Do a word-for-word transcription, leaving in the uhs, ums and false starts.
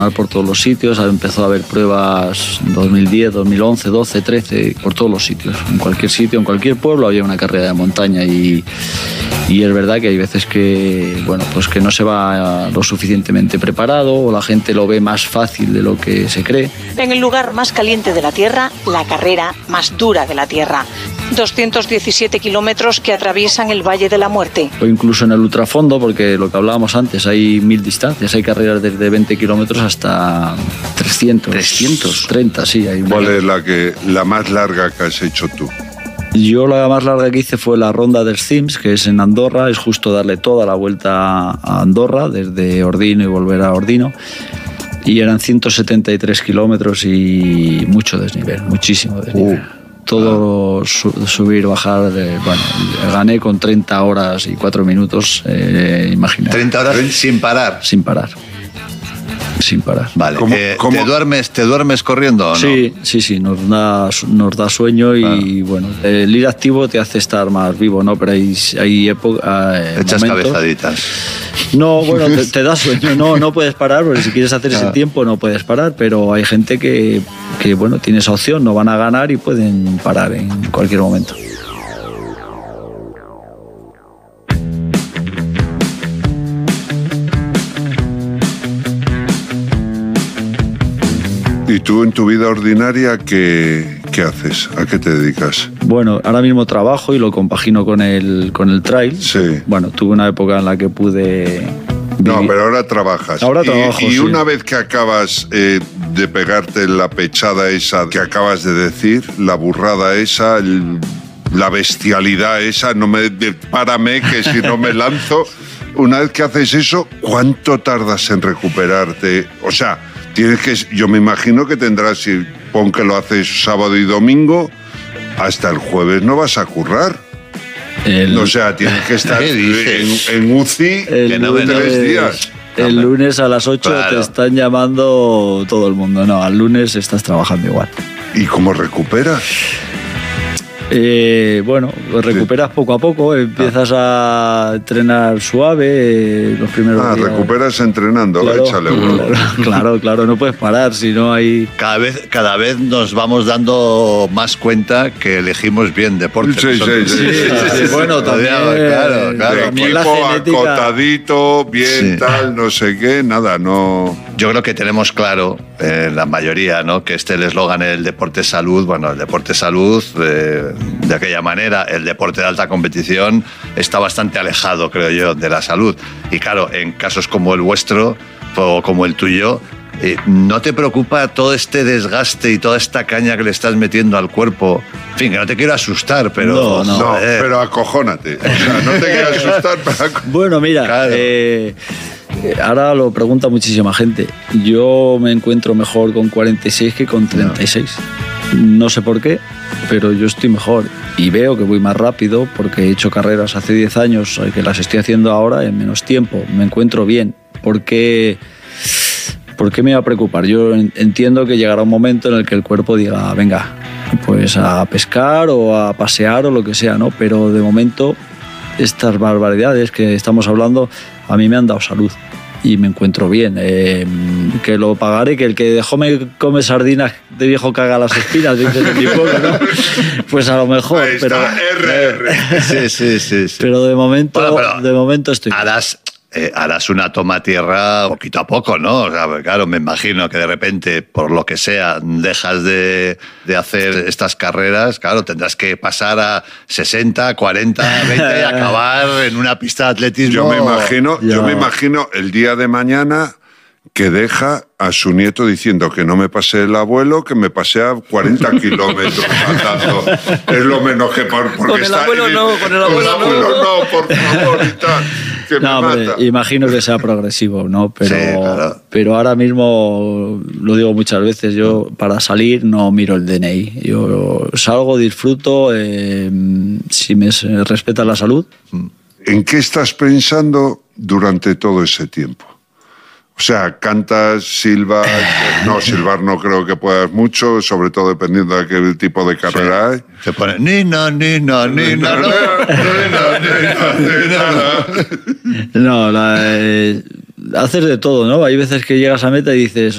por todos los sitios, empezó a haber pruebas en dos mil diez, dos mil once, doce, trece, por todos los sitios. En cualquier sitio, en cualquier pueblo había una carrera de montaña y, y es verdad que hay veces que, bueno, pues que no se va lo suficientemente preparado o la gente lo ve más fácil de lo que se cree. En el lugar más caliente de la Tierra, la carrera más dura de la Tierra. doscientos diecisiete kilómetros que atraviesan el Valle de la Muerte. O incluso en el ultrafondo, porque lo que hablábamos antes, hay mil distancias, hay carreras desde veinte kilómetros hasta trescientos. ¿trescientos? treinta, sí. Hay una. ¿Cuál es la, que, la más larga que has hecho tú? Yo la más larga que hice fue la Ronda dels Cims, que es en Andorra, es justo darle toda la vuelta a Andorra, desde Ordino y volver a Ordino. Y eran ciento setenta y tres kilómetros y mucho desnivel, muchísimo desnivel. Uh. Todo su, subir, bajar, de, bueno, gané con treinta horas y cuatro minutos, eh, imagínate. treinta horas sin parar. Sin parar. Sin parar. Vale. ¿Cómo, eh, cómo? ¿Te duermes, te duermes corriendo o no? Sí, sí, sí, nos da, nos da sueño y ah. bueno, el ir activo te hace estar más vivo, ¿no? Pero hay, hay épocas. Eh, Echas momentos, cabezaditas. No, bueno, te, te da sueño, no, no puedes parar, porque si quieres hacer ese ah. tiempo no puedes parar, pero hay gente que, que, bueno, tiene esa opción, no van a ganar y pueden parar en cualquier momento. ¿Y tú en tu vida ordinaria qué, qué haces? ¿A qué te dedicas? Bueno, ahora mismo trabajo y lo compagino con el, con el trail. Sí. Bueno, tuve una época en la que pude... No, vivir. pero ahora trabajas. Ahora y, trabajo, Y sí. una vez que acabas eh, de pegarte la pechada esa que acabas de decir, la burrada esa, el, la bestialidad esa, no me párame que si no me lanzo. Una vez que haces eso, ¿cuánto tardas en recuperarte? O sea, tienes que, yo me imagino que tendrás, si pon que lo haces sábado y domingo, hasta el jueves no vas a currar. El, o sea, tienes que estar en, en U C I el en lunes, tres días. El lunes a las ocho Claro. te están llamando todo el mundo. No, al lunes estás trabajando igual. ¿Y cómo recuperas? Eh, bueno, recuperas poco a poco, empiezas a entrenar suave eh, los primeros Ah, días. recuperas entrenando, Claro, échale uno. claro, claro, claro, no puedes parar, si no hay... Cada vez, cada vez nos vamos dando más cuenta que elegimos bien deporte. Sí, sí, sí, sí, sí, sí, bueno, también, claro, claro. De también la equipo genética- acotadito, bien Sí. tal, no sé qué, nada, no... Yo creo que tenemos claro, eh, la mayoría, ¿no? Que este el eslogan, el deporte salud, bueno, el deporte salud, eh, de aquella manera, el deporte de alta competición está bastante alejado, creo yo, de la salud. Y claro, en casos como el vuestro o como el tuyo, eh, ¿no te preocupa todo este desgaste y toda esta caña que le estás metiendo al cuerpo? En fin, que no te quiero asustar, pero... No, no. No, joder. pero acojónate. O sea, no te quiero asustar, pero aco- Bueno, mira, Claro. eh, ahora lo pregunta muchísima gente. Yo me encuentro mejor con cuarenta y seis que con treinta y seis. No sé por qué, pero yo estoy mejor y veo que voy más rápido porque he hecho carreras hace diez años que las estoy haciendo ahora en menos tiempo. Me encuentro bien. ¿Por qué, ¿Por qué me va a preocupar? Yo entiendo que llegará un momento en el que el cuerpo diga, venga, pues a pescar o a pasear o lo que sea, ¿no? Pero de momento estas barbaridades que estamos hablando a mí me han dado salud y me encuentro bien. Eh, que lo pagaré, que el que dejó me come sardinas de viejo caga las espinas, dice mi pueblo, ¿no? Pues a lo mejor. Ahí está, pero, R R. Sí, sí, sí, sí. pero de momento, Bueno, pero de momento estoy bien. harás, eh, harás una toma a tierra poquito a poco, ¿no? O sea, pues claro, me imagino que de repente, por lo que sea, dejas de, de hacer estas carreras, claro, tendrás que pasar a sesenta, cuarenta, veinte y acabar en una pista de atletismo. Yo me imagino, Ya. yo me imagino el día de mañana que deja a su nieto diciendo que no me pase el abuelo, que me pase a cuarenta kilómetros andando. Es lo menos que por, porque Con el está abuelo en no, con el abuelo no. no, por favor, y tal, que No, me hombre, mata. imagino que sea progresivo, ¿no? Pero, Sí, claro. pero ahora mismo, lo digo muchas veces, yo para salir no miro el D N I. Yo salgo, disfruto, eh, si me respeta la salud. ¿En qué estás pensando durante todo ese tiempo? O sea, cantas, silbas, no, silbar no creo que puedas mucho, sobre todo dependiendo de qué tipo de carrera hay. Se pone Nina, Nina, Nina, no. No, la, eh, haces de todo, ¿no? Hay veces que llegas a meta y dices,